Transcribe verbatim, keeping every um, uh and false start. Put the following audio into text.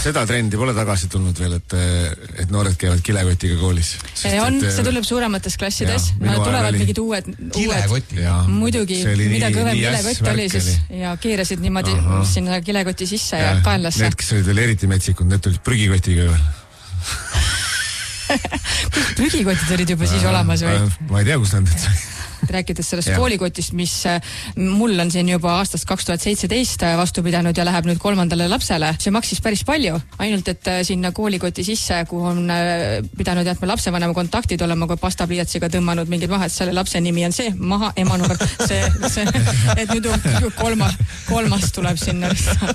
seda trendi pole tagasi tulnud veel, et, et noored käivad kilekotiga koolis. See on, et, see tuleb suuremates klassides. Ja, tulevad mingid uued, uued muidugi, mida kõvem kilekott oli siis ja keerasid niimoodi Aha. sinna kilekoti sisse ja, ja kaenlasse. Need, kes olid veel eriti metsikud, need tulid prügikotiga veel. Prügikotid olid juba siis olemas või? Ma ei tea, kus nad rääkides sellest ja. koolikotist, mis mul on siin juba aastast kaks tuhat seitseteist vastu pidanud ja läheb nüüd kolmandale lapsele. See maksis päris palju, ainult et sinna koolikoti sisse, kuhu on pidanud jätma lapsevanema kontaktid olema, kui pastapliiatsiga tõmmanud mingid maha, et selle lapse nimi on see, maha, ema number, see, see, et nüüd kolma, kolmas tuleb sinna.